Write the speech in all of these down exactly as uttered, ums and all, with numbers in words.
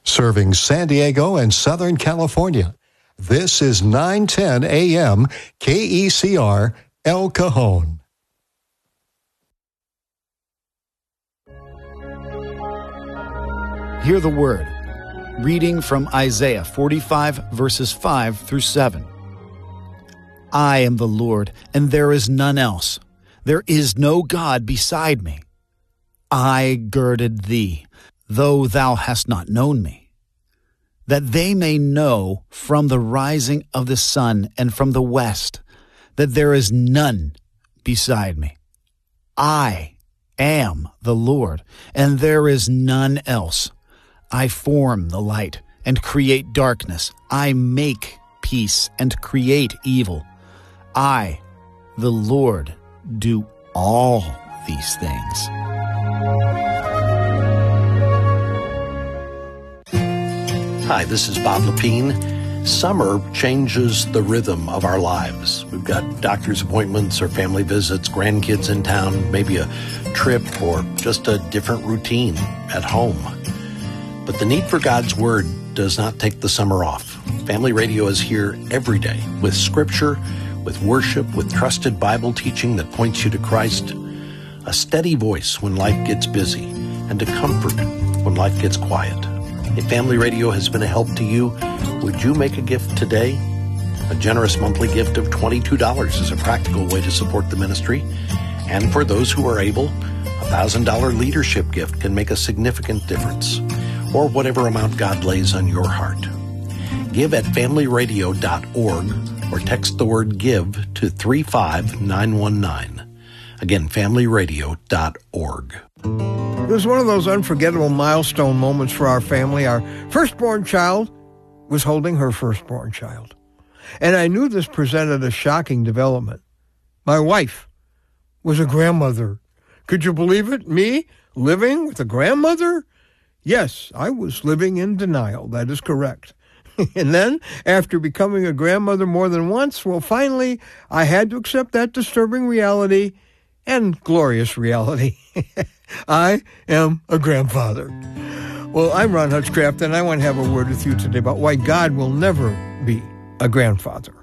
serving San Diego and Southern California. This is nine ten A M K E C R, El Cajon. Hear the word. Reading from Isaiah forty-five, verses five through seven. I am the Lord, and there is none else. There is no God beside me. I girded thee, though thou hast not known me, that they may know from the rising of the sun and from the west that there is none beside me. I am the Lord, and there is none else. I form the light and create darkness. I make peace and create evil. I, the Lord, do all these things. Hi, this is Bob Lepine. Summer changes the rhythm of our lives. We've got doctor's appointments or family visits, grandkids in town, maybe a trip or just a different routine at home. But the need for God's Word does not take the summer off. Family Radio is here every day with Scripture, with worship, with trusted Bible teaching that points you to Christ, a steady voice when life gets busy, and a comfort when life gets quiet. If Family Radio has been a help to you, would you make a gift today? A generous monthly gift of twenty-two dollars is a practical way to support the ministry. And for those who are able, a one thousand dollars leadership gift can make a significant difference, or whatever amount God lays on your heart. Give at family radio dot org or text the word GIVE to three five nine one nine. Again, family radio dot org. It was one of those unforgettable milestone moments for our family. Our firstborn child was holding her firstborn child. And I knew this presented a shocking development. My wife was a grandmother. Could you believe it? Me living with a grandmother? Yes, I was living in denial. That is correct. And then, after becoming a grandmother more than once, well, finally, I had to accept that disturbing reality and glorious reality. I am a grandfather. Well, I'm Ron Hutchcraft, and I want to have a word with you today about why God will never be a grandfather.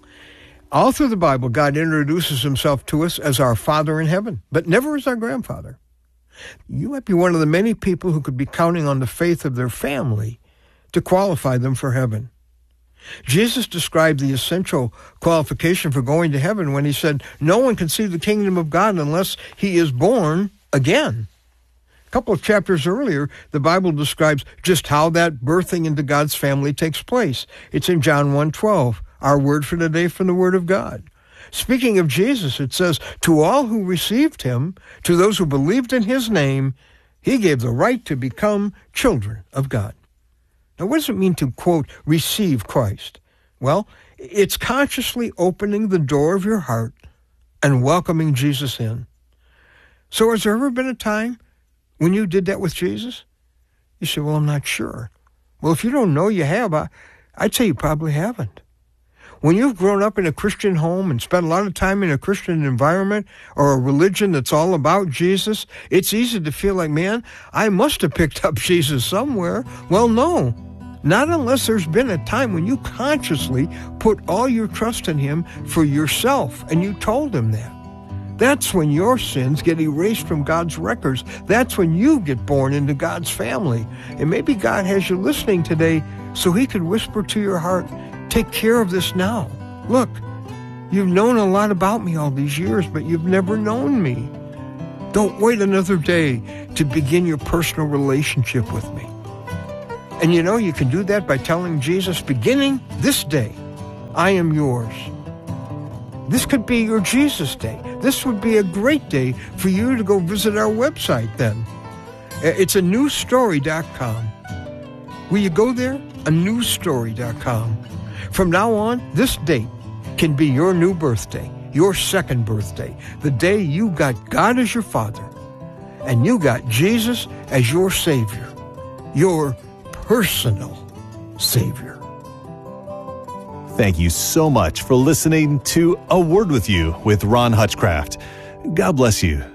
All through the Bible, God introduces himself to us as our Father in heaven, but never as our grandfather. You might be one of the many people who could be counting on the faith of their family to qualify them for heaven. Jesus described the essential qualification for going to heaven when he said, no one can see the kingdom of God unless he is born again. A couple of chapters earlier, the Bible describes just how that birthing into God's family takes place. It's in John one twelve, our word for today from the Word of God. Speaking of Jesus, it says, to all who received him, to those who believed in his name, he gave the right to become children of God. Now, what does it mean to, quote, receive Christ? Well, it's consciously opening the door of your heart and welcoming Jesus in. So has there ever been a time when you did that with Jesus? You say, well, I'm not sure. Well, if you don't know you have, I, I'd say you probably haven't. When you've grown up in a Christian home and spent a lot of time in a Christian environment or a religion that's all about Jesus, it's easy to feel like, man, I must have picked up Jesus somewhere. Well, no, not unless there's been a time when you consciously put all your trust in him for yourself and you told him that. That's when your sins get erased from God's records. That's when you get born into God's family. And maybe God has you listening today so he could whisper to your heart, take care of this now. Look, you've known a lot about me all these years, but you've never known me. Don't wait another day to begin your personal relationship with me. And you know, you can do that by telling Jesus, beginning this day, I am yours. This could be your Jesus day. This would be a great day for you to go visit our website then. It's a new story dot com. Will you go there? a new story dot com. From now on, this date can be your new birthday, your second birthday, the day you got God as your Father, and you got Jesus as your Savior, your personal Savior. Thank you so much for listening to A Word With You with Ron Hutchcraft. God bless you.